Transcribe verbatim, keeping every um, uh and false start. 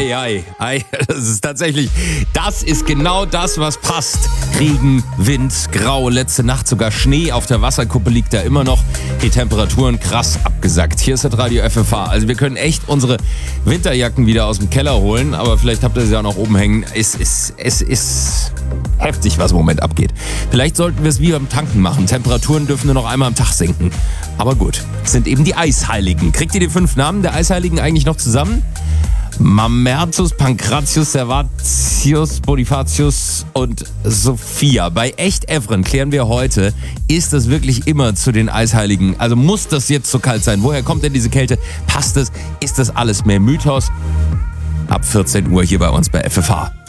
ei, ei, ei. Das ist tatsächlich, das ist genau das, was passt. Regen, Wind, Grau, letzte Nacht sogar Schnee. Auf der Wasserkuppe liegt da immer noch. Die Temperaturen krass abgesackt. Hier ist das Radio F F H. Also wir können echt unsere Winterjacken wieder aus dem Keller holen, aber vielleicht habt ihr sie auch noch oben hängen. Es ist, es ist heftig, was im Moment abgeht. Vielleicht sollten wir es wie beim Tanken machen. Temperaturen dürfen nur noch einmal am Tag sinken. Aber gut, es sind eben die Eisheiligen. Kriegt ihr die fünf Namen der Eisheiligen eigentlich noch zusammen? Mamertus, Pankratius, Servatius, Bonifatius und Sophia. Bei Echt Evren klären wir heute, ist das wirklich immer zu den Eisheiligen? Also muss das jetzt so kalt sein? Woher kommt denn diese Kälte? Passt es? Ist das alles mehr Mythos? Ab vierzehn Uhr hier bei uns bei F F H.